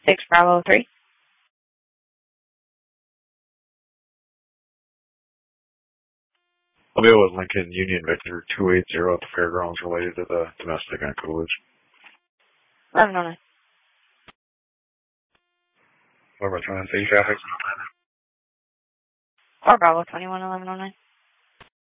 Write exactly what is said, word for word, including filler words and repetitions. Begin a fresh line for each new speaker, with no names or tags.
six Bravo three.
I'll be with Lincoln Union Victor two eight zero at the fairgrounds related to the domestic on Coolidge.
eleven oh nine.
What about trying to see traffic?
four Bravo twenty-one eleven oh nine.